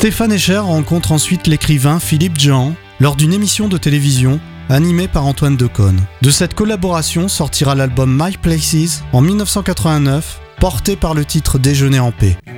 Stéphane Escher rencontre ensuite l'écrivain Philippe Jehan lors d'une émission de télévision animée par Antoine Decaune. De cette collaboration sortira l'album My Places en 1989, porté par le titre Déjeuner en paix.